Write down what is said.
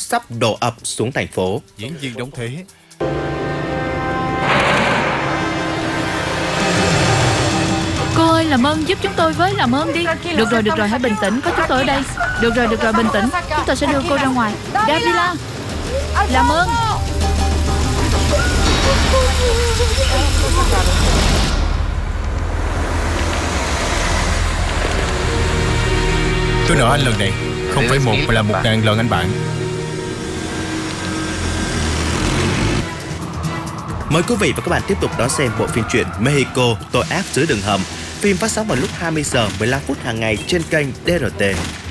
sắp đổ ập xuống thành phố. Diễn viên đóng thế. Cô ơi, làm ơn giúp chúng tôi với, làm ơn đi. Được rồi, hãy bình tĩnh, có chúng tôi ở đây. Được rồi, bình tĩnh. Chúng tôi sẽ đưa cô ra ngoài. Davila, làm ơn. Tôi nợ anh lần này không phải một mà là 1000 lần anh bạn. Mời quý vị và các bạn tiếp tục đón xem bộ phim truyện Mexico tội ác dưới đường hầm. Phim phát sóng vào lúc 20 giờ 15 phút hàng ngày trên kênh DRT.